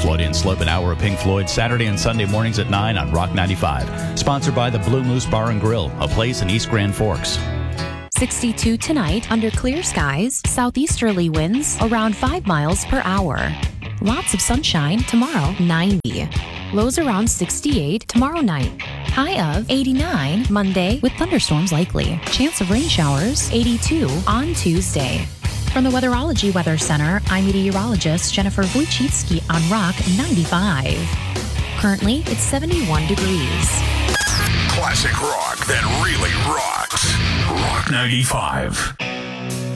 Floyd & Slope, an hour of Pink Floyd, Saturday and Sunday mornings at 9 on Rock 95. Sponsored by the Blue Moose Bar and Grill, a place in East Grand Forks. 62 tonight under clear skies, southeasterly winds around 5 miles per hour. Lots of sunshine tomorrow, 90. Lows around 68 tomorrow night. High of 89 Monday with thunderstorms likely. Chance of rain showers, 82 on Tuesday. From the Weatherology Weather Center, I'm meteorologist Jennifer Wojcicki on Rock 95. Currently, it's 71 degrees. Classic rock that really rocks. Rock 95.